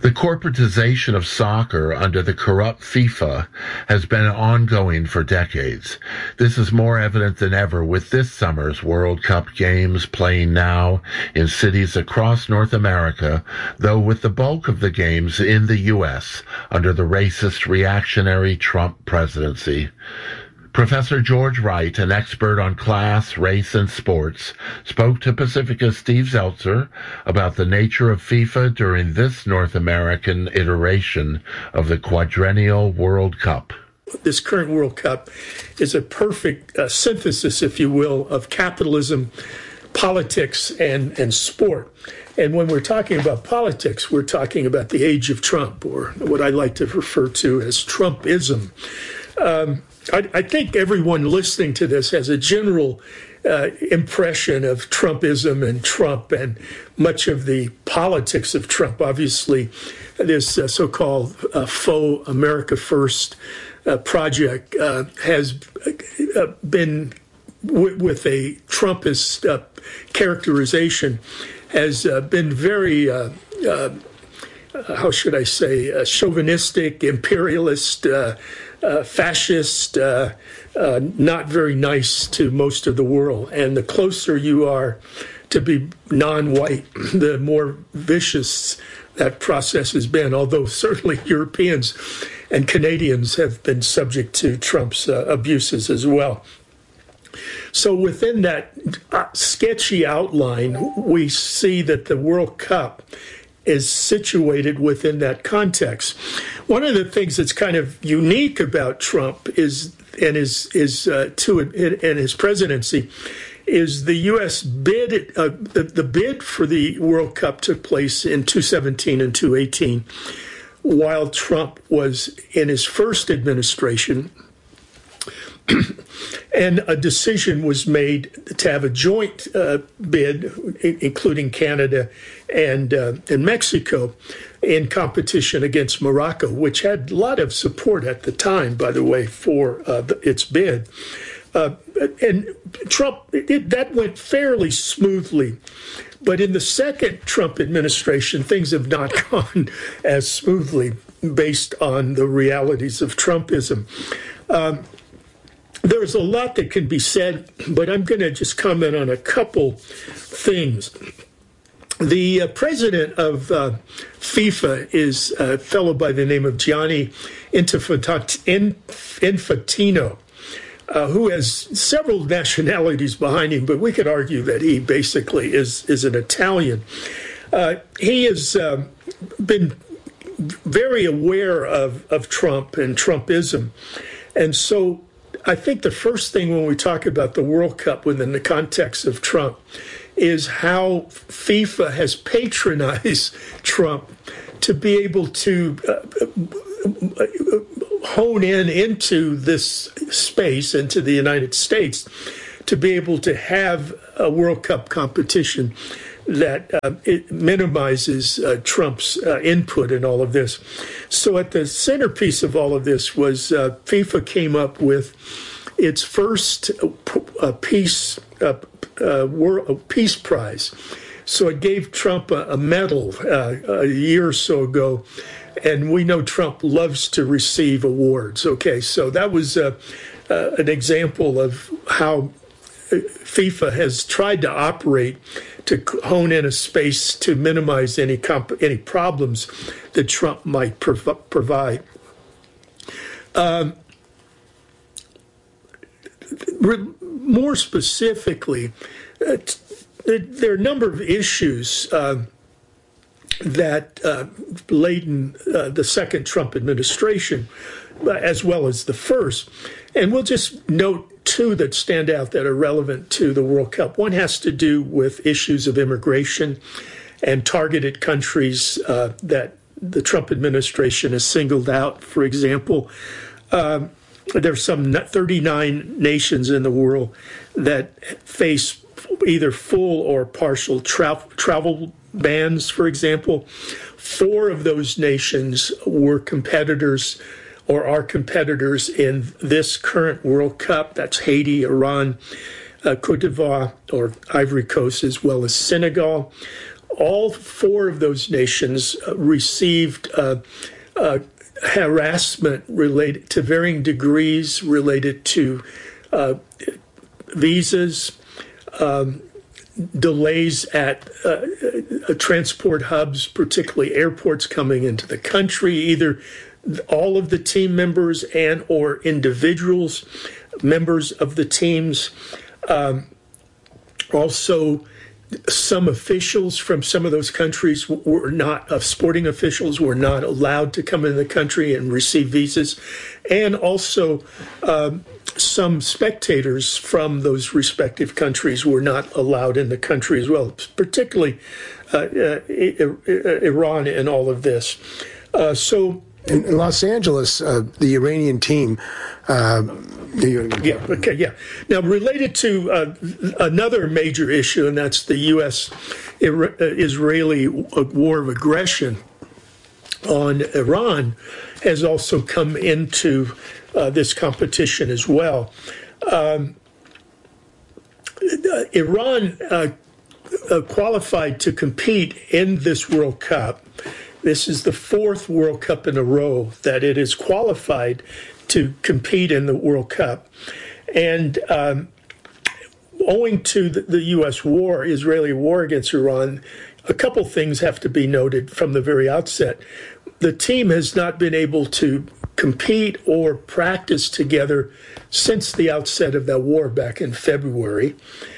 The corporatization of soccer under the corrupt FIFA has been ongoing for decades. This is more evident than ever with this summer's World Cup games playing now in cities across North America, though with the bulk of the games in the U.S. under the racist, reactionary Trump presidency. Professor George Wright, an expert on class, race, and sports, spoke to Pacifica's Steve Zeltzer about the nature of FIFA during this North American iteration of the Quadrennial World Cup. This current World Cup is a perfect synthesis, if you will, of capitalism, politics, and sport. And when we're talking about politics, we're talking about the age of Trump, or what I like to refer to as Trumpism. I think everyone listening to this has a general impression of Trumpism and Trump and much of the politics of Trump. Obviously, this so-called faux America First project has been, with a Trumpist characterization, has been very, how should I say, chauvinistic, imperialist, fascist, not very nice to most of the world. And the closer you are to be non-white, the more vicious that process has been, although certainly Europeans and Canadians have been subject to Trump's abuses as well. So within that sketchy outline, we see that the World Cup is situated within that context. One of the things that's kind of unique about Trump is his presidency is the U.S. bid. The bid for the World Cup took place in 2017 and 2018, while Trump was in his first administration. And a decision was made to have a joint bid, including Canada and Mexico, in competition against Morocco, which had a lot of support at the time, by the way, for its bid. And Trump, that went fairly smoothly. But in the second Trump administration, things have not gone as smoothly based on the realities of Trumpism. There's a lot that can be said, but I'm going to just comment on a couple things. The president of FIFA is a fellow by the name of Gianni Infantino, who has several nationalities behind him, but we could argue that he basically is an Italian. He has been very aware of Trump and Trumpism, and so I think the first thing when we talk about the World Cup within the context of Trump is how FIFA has patronized Trump to be able to hone into this space, into the United States, to be able to have a World Cup competition that it minimizes Trump's input in all of this. So at the centerpiece of all of this was FIFA came up with its first peace prize. So it gave Trump a medal a year or so ago, and we know Trump loves to receive awards. Okay, so that was an example of how FIFA has tried to operate to hone in a space to minimize any problems that Trump might provide. More specifically, there are a number of issues that laden the second Trump administration, as well as the first. And we'll just note two that stand out that are relevant to the World Cup. One has to do with issues of immigration and targeted countries that the Trump administration has singled out. For example, there's some 39 nations in the world that face either full or partial travel bans, for example. 4 of those nations were competitors or are competitors in this current World Cup. That's Haiti, Iran, Cote d'Ivoire, or Ivory Coast, as well as Senegal. all four of those nations received harassment related to varying degrees related to visas, delays at transport hubs, particularly airports coming into the country, either all of the team members and or individuals, members of the teams. Also, some officials from some of those countries were not, sporting officials were not allowed to come into the country and receive visas. And also, some spectators from those respective countries were not allowed in the country as well, particularly Iran in all of this. So in Los Angeles, the Iranian team. Now, related to another major issue, and that's the U.S.-Israeli war of aggression on Iran, has also come into this competition as well. Iran qualified to compete in this World Cup. This is the fourth World Cup in a row that it is qualified to compete in the World Cup. And owing to the U.S. war, Israeli war against Iran, a couple things have to be noted from the very outset. The team has not been able to compete or practice together since the outset of that war back in February.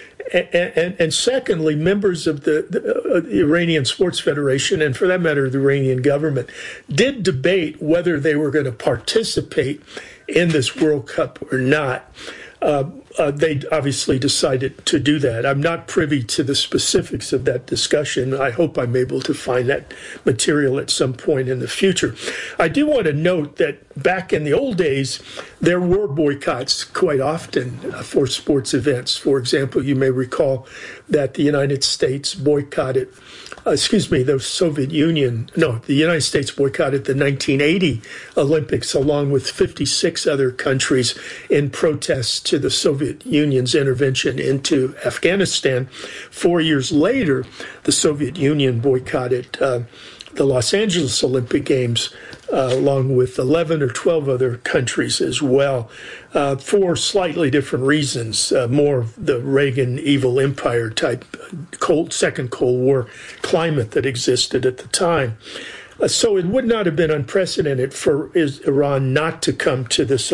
And secondly, members of the Iranian Sports Federation, and for that matter, the Iranian government, did debate whether they were going to participate in this World Cup or not. They obviously decided to do that. I'm not privy to the specifics of that discussion. I hope I'm able to find that material at some point in the future. I do want to note that back in the old days, there were boycotts quite often for sports events. For example, you may recall that the United States boycotted the Soviet Union. No, the United States boycotted the 1980 Olympics along with 56 other countries in protest to the Soviet Union's intervention into Afghanistan. 4 years later, the Soviet Union boycotted the Los Angeles Olympic Games along with 11 or 12 other countries as well, for slightly different reasons, more of the Reagan evil empire type second Cold War climate that existed at the time. So it would not have been unprecedented for Iran not to come to this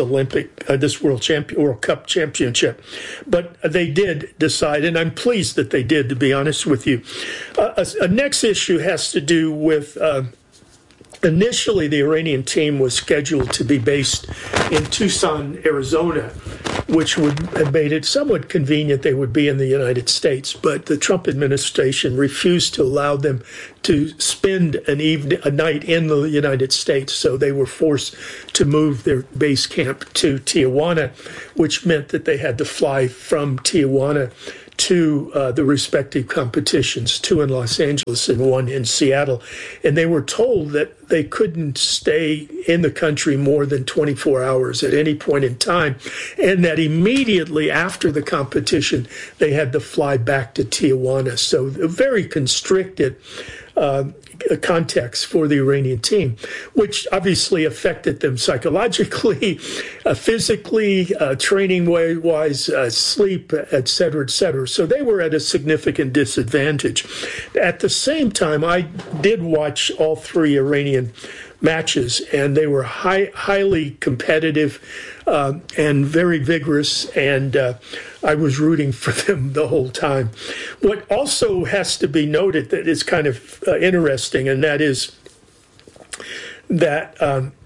World Cup championship, but they did decide, and I'm pleased that they did, to be honest with you. A next issue has to do with. Initially, the Iranian team was scheduled to be based in Tucson, Arizona, which would have made it somewhat convenient they would be in the United States. But the Trump administration refused to allow them to spend a night in the United States. So they were forced to move their base camp to Tijuana, which meant that they had to fly from Tijuana to the respective competitions, two in Los Angeles and one in Seattle. And they were told that they couldn't stay in the country more than 24 hours at any point in time, and that immediately after the competition, they had to fly back to Tijuana. So a very constricted context for the Iranian team, which obviously affected them psychologically, physically, training-wise, sleep, et cetera, et cetera. So they were at a significant disadvantage. At the same time, I did watch all three Iranian matches, and they were highly competitive and very vigorous, and I was rooting for them the whole time. What also has to be noted that is kind of interesting, and that is that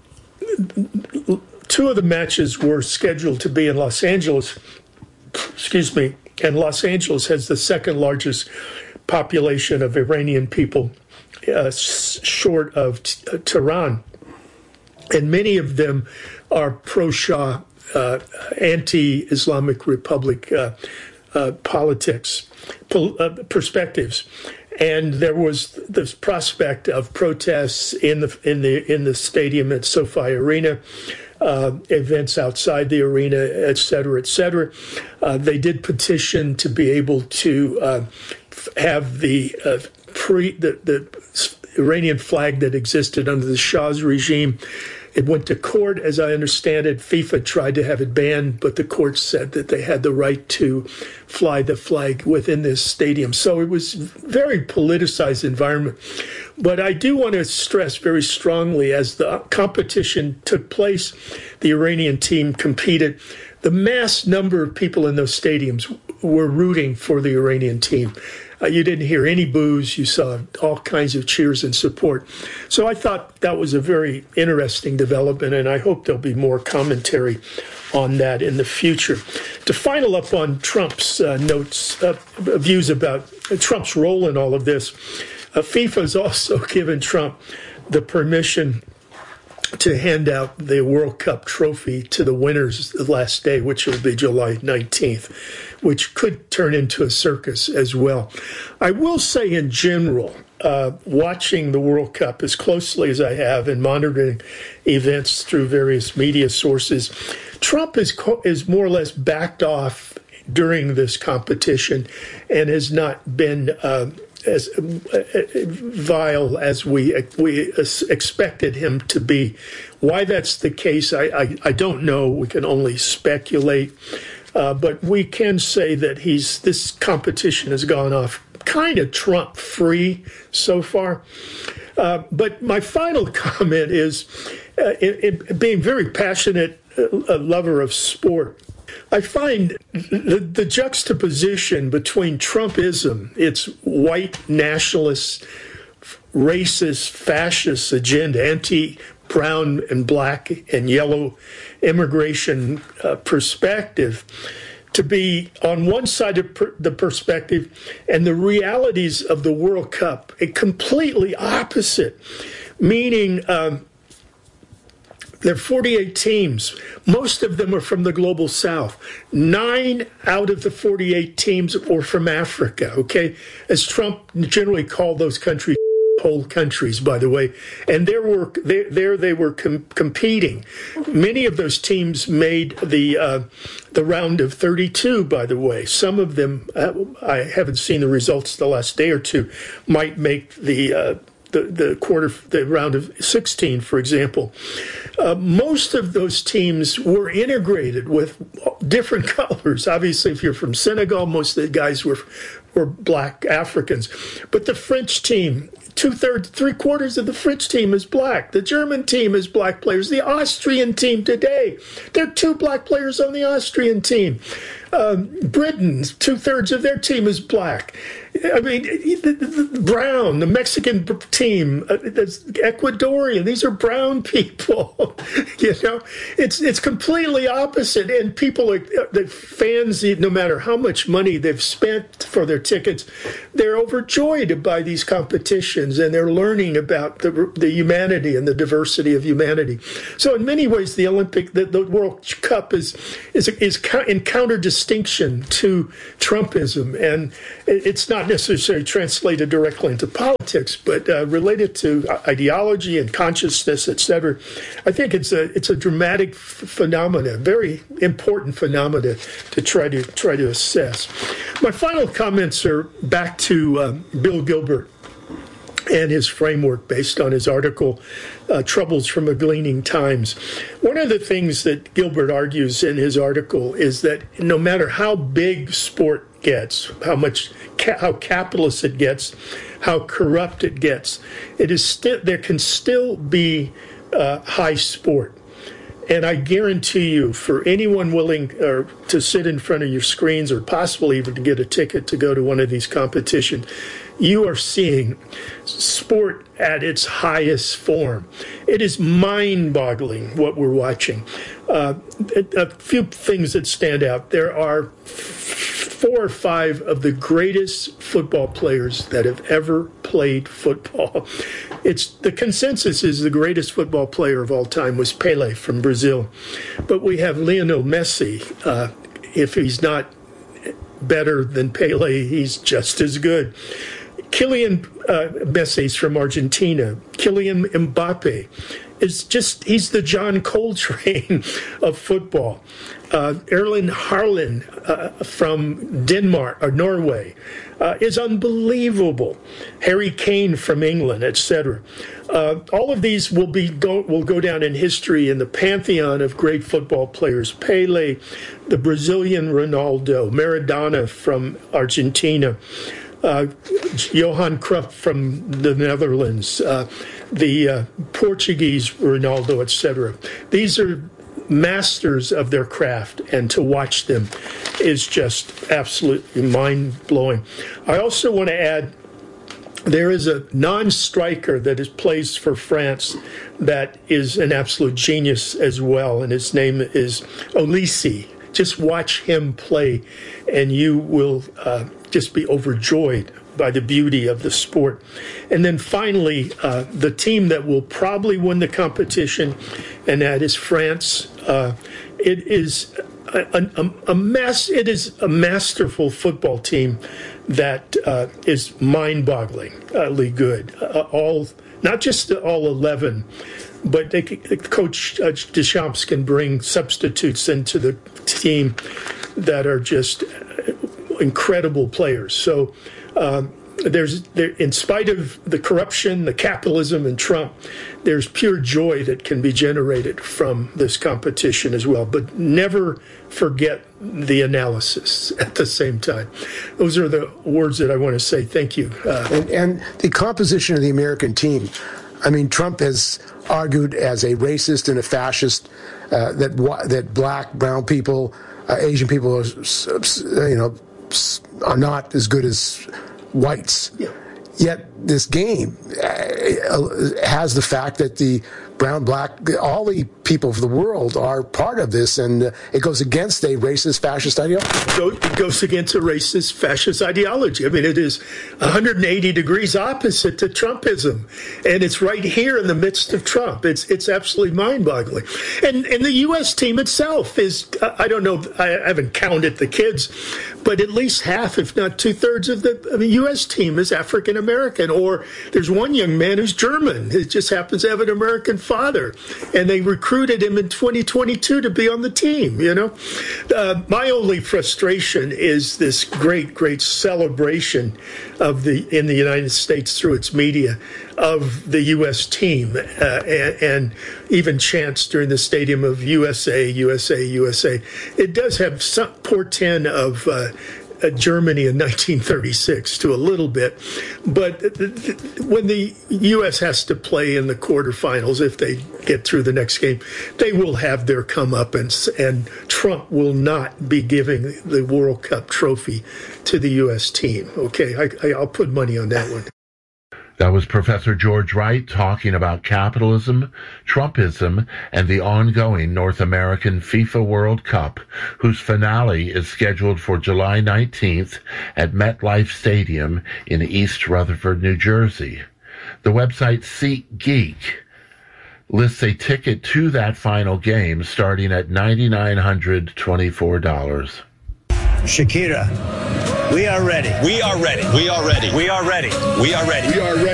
two of the matches were scheduled to be in Los Angeles, and Los Angeles has the second largest population of Iranian people short of Tehran. And many of them are pro-Shah, anti-Islamic Republic perspectives. And there was this prospect of protests in the stadium at SoFi Arena, events outside the arena, et cetera, et cetera. They did petition to be able to have the the Iranian flag that existed under the Shah's regime. It went to court, as I understand it. FIFA tried to have it banned, but the court said that they had the right to fly the flag within this stadium. So it was a very politicized environment. But I do want to stress very strongly, as the competition took place, the Iranian team competed. The mass number of people in those stadiums were rooting for the Iranian team. You didn't hear any boos. You saw all kinds of cheers and support. So I thought that was a very interesting development, and I hope there'll be more commentary on that in the future. To final up on Trump's views about Trump's role in all of this, FIFA has also given Trump the permission to hand out the World Cup trophy to the winners the last day, which will be July 19th, which could turn into a circus as well. I will say in general, watching the World Cup as closely as I have and monitoring events through various media sources, Trump is more or less backed off during this competition and has not been as vile as we expected him to be. Why that's the case, I don't know. We can only speculate. But we can say that this competition has gone off kind of Trump-free so far. But my final comment is, being very passionate lover of sport, I find the juxtaposition between Trumpism, its white nationalist, racist, fascist agenda, anti-brown and black and yellow immigration perspective, to be on one side of the perspective, and the realities of the World Cup, a completely opposite, meaning there are 48 teams. Most of them are from the global south. 9 out of the 48 teams were from Africa, okay? As Trump generally called those countries whole countries, by the way. And they were competing. Many of those teams made the round of 32, by the way. Some of them, I haven't seen the results the last day or two, might make the round of 16, for example. Most of those teams were integrated with different colors. Obviously, if you're from Senegal, most of the guys were black Africans. But the French team, 3/4 of the French team is black. The German team is black players. The Austrian team today, there are 2 black players on the Austrian team. Britain, 2/3 of their team is black. I mean, brown, the Mexican team, Ecuadorian, these are brown people. You know, it's completely opposite. And people are, the fans, no matter how much money they've spent for their tickets, they're overjoyed by these competitions, and they're learning about the humanity and the diversity of humanity. So in many ways, the World Cup is in counter-distinction to Trumpism, and it's not necessarily translated directly into politics, but related to ideology and consciousness, etc. I think it's a dramatic phenomenon, very important phenomena to try to assess. My final comments are back to Bill Gilbert and his framework based on his article, Troubles from a Gleaning Times. One of the things that Gilbert argues in his article is that no matter how big sport gets, how capitalist it gets, how corrupt it gets, there can still be high sport. And I guarantee you, for anyone willing to sit in front of your screens or possibly even to get a ticket to go to one of these competitions, you are seeing sport at its highest form. It is mind-boggling what we're watching. A few things that stand out. There are 4 or 5 of the greatest football players that have ever played football. The consensus is the greatest football player of all time was Pelé from Brazil. But we have Lionel Messi. If he's not better than Pelé, he's just as good. Kylian Messi's from Argentina. Kylian Mbappe he's the John Coltrane of football. Erling Haaland from Denmark or Norway is unbelievable. Harry Kane from England, etc. All of these will go down in history in the pantheon of great football players. Pele, the Brazilian Ronaldo, Maradona from Argentina, Johan Cruyff from the Netherlands, the Portuguese Ronaldo, etc. These are masters of their craft, and to watch them is just absolutely mind-blowing. I also want to add, there is a non-striker that plays for France that is an absolute genius as well, and his name is Olise. Just watch him play, and you will just be overjoyed by the beauty of the sport. And then finally, the team that will probably win the competition, and that is France. It is it is a masterful football team that is mind-bogglingly good. Not just all 11, but Coach Deschamps can bring substitutes into the team that are just incredible players. So in spite of the corruption, the capitalism, and Trump, there's pure joy that can be generated from this competition as well. But never forget the analysis at the same time. Those are the words that I want to say. Thank you. And the composition of the American team. I mean, Trump has argued as a racist and a fascist that black, brown people, Asian people, are not as good as whites. Yeah. Yet this game has the fact that the brown, black, all the people of the world are part of this, and it goes against a racist, fascist ideology. It goes against a racist, fascist ideology. I mean, it is 180 degrees opposite to Trumpism, and it's right here in the midst of Trump. It's absolutely mind-boggling. And the U.S. team itself is, I don't know, I haven't counted the kids, but at least half, if not two-thirds of the U.S. team is African-American, or there's one young man who's German. It just happens to have an American father, and they recruited him in 2022 to be on the team. My only frustration is this great celebration of in the United States through its media of the U.S. team, and even chants during the stadium of USA, USA, USA. It does have some portent of Germany in 1936 to a little bit, but when the U.S. has to play in the quarterfinals, if they get through the next game, they will have their comeuppance, and Trump will not be giving the World Cup trophy to the U.S. team. Okay, I'll put money on that one. That was Professor George Wright talking about capitalism, Trumpism, and the ongoing North American FIFA World Cup, whose finale is scheduled for July 19th at MetLife Stadium in East Rutherford, New Jersey. The website SeatGeek lists a ticket to that final game starting at $9,924. Shakira, we are ready. We are ready. We are ready. We are ready. We are ready. We are ready.